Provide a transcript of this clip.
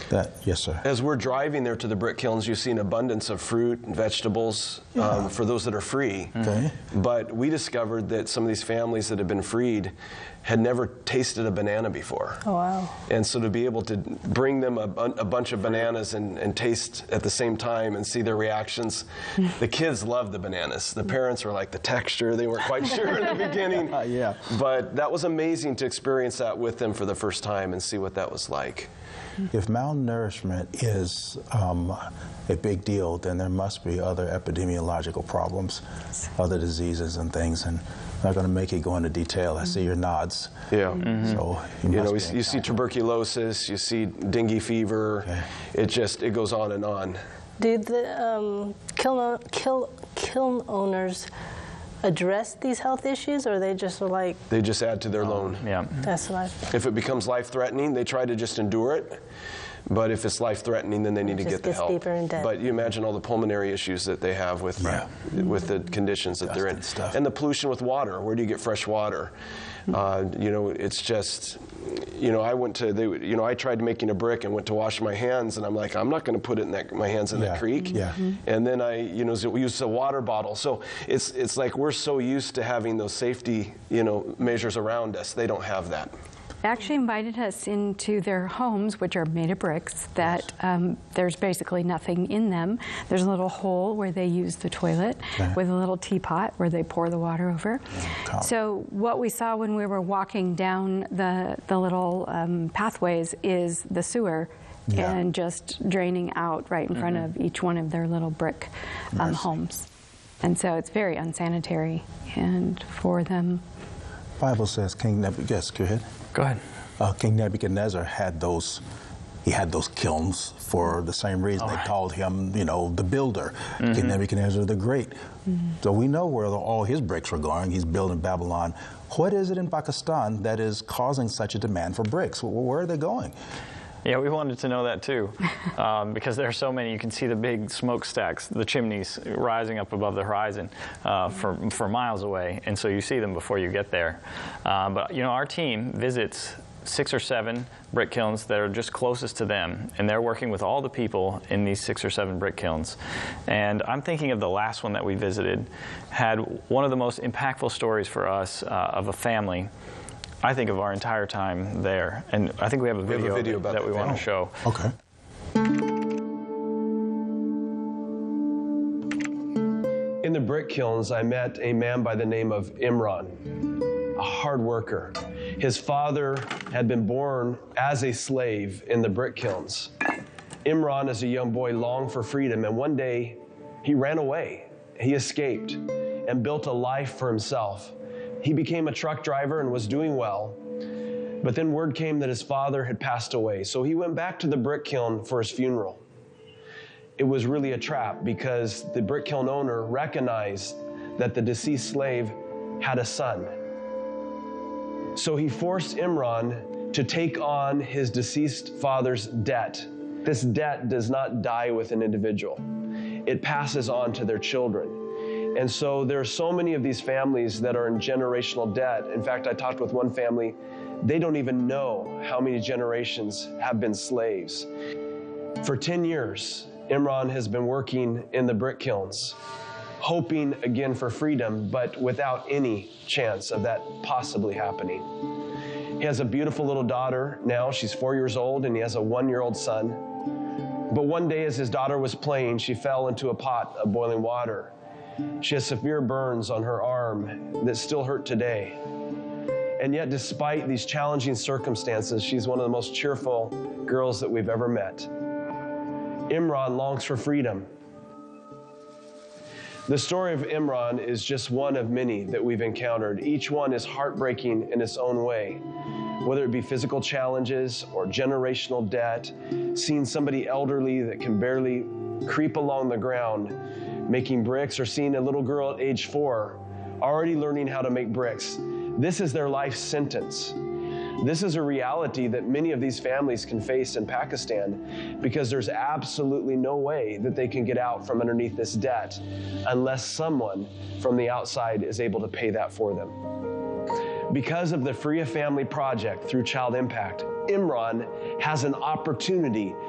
Yes, sir. As we're driving there to the brick kilns, you see an abundance of fruit and vegetables for those that are free. Okay. But we discovered that some of these families that have been freed had never tasted a banana before. Oh, wow. And so to be able to bring them a bunch of bananas and taste at the same time and see their reactions, the kids loved the bananas. The parents were like, the texture, they weren't quite sure in the beginning. Yeah. But that was amazing to experience that with them for the first time and see what that was like. If malnourishment is a big deal, then there must be other epidemiological problems, other diseases and things. And I'm not going to make you go into detail. I see your nods. Yeah. So you see tuberculosis, you see dengue fever. Okay. It goes on and on. Do the kiln owners address these health issues, or they just are like... They just add to their loan. Yeah. That's life. If it becomes life-threatening, they try to just endure it. But if it's life-threatening, then they need to get the help. Deeper in debt. But you imagine all the pulmonary issues that they have with the conditions that they're in. Stuff. And the pollution with water. Where do you get fresh water? It's just... I tried making a brick and went to wash my hands, and I'm like, I'm not going to put it in my hands in that creek. Yeah. And then we used a water bottle. So it's like we're so used to having those safety, measures around us. They don't have that. They actually invited us into their homes, which are made of bricks, that there's basically nothing in them. There's a little hole where they use the toilet with a little teapot where they pour the water over. So what we saw when we were walking down the little pathways is the sewer and just draining out right in front of each one of their little brick homes. And so it's very unsanitary and for them. Bible says King Nebuchadnezzar, yes, go ahead. Go ahead. King Nebuchadnezzar had those kilns for the same reason. They called him, the builder, King Nebuchadnezzar the Great. So we know where all his bricks were going. He's building Babylon. What is it in Pakistan that is causing such a demand for bricks? Where are they going? Yeah, we wanted to know that too, because there are so many. You can see the big smokestacks, the chimneys rising up above the horizon for miles away, and so you see them before you get there. But our team visits 6 or 7 brick kilns that are just closest to them, and they're working with all the people in these 6 or 7 brick kilns. And I'm thinking of the last one that we visited, had one of the most impactful stories for us of a family, I think, of our entire time there. And I think we have a video, that we want to show. Okay. In the brick kilns, I met a man by the name of Imran, a hard worker. His father had been born as a slave in the brick kilns. Imran, as a young boy, longed for freedom, and one day he ran away. He escaped and built a life for himself. He became a truck driver and was doing well, but then word came that his father had passed away, so he went back to the brick kiln for his funeral. It was really a trap because the brick kiln owner recognized that the deceased slave had a son. So he forced Imran to take on his deceased father's debt. This debt does not die with an individual. It passes on to their children. And so there are so many of these families that are in generational debt. In fact, I talked with one family, they don't even know how many generations have been slaves. For 10 years, Imran has been working in the brick kilns, hoping again for freedom, but without any chance of that possibly happening. He has a beautiful little daughter now. She's 4 years old, and he has a 1-year-old son. But one day as his daughter was playing, she fell into a pot of boiling water. She has severe burns on her arm that still hurt today. And yet, despite these challenging circumstances, she's one of the most cheerful girls that we've ever met. Imran longs for freedom. The story of Imran is just one of many that we've encountered. Each one is heartbreaking in its own way, whether it be physical challenges or generational debt, seeing somebody elderly that can barely creep along the ground making bricks, or seeing a little girl at age 4 already learning how to make bricks. This is their life sentence. This is a reality that many of these families can face in Pakistan because there's absolutely no way that they can get out from underneath this debt unless someone from the outside is able to pay that for them. Because of the Free a Family project through Child Impact, Imran has an opportunity